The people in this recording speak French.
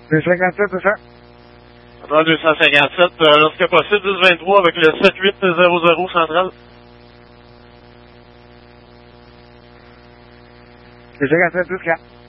C'est 57, c'est ça? Centrale 257, lorsque possible, 1023 avec le 7800 central. C'est 57, 10 4.